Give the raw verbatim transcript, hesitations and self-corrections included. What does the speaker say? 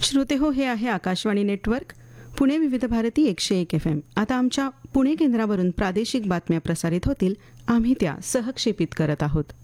श्रोते हो, हे आहे आकाशवाणी नेटवर्क पुणे विविध भारती एकशे एक एफ एम. आता आमच्या पुणे केंद्रावरून प्रादेशिक बातम्या प्रसारित होतील. आम्ही त्या सहक्षेपित करत आहोत.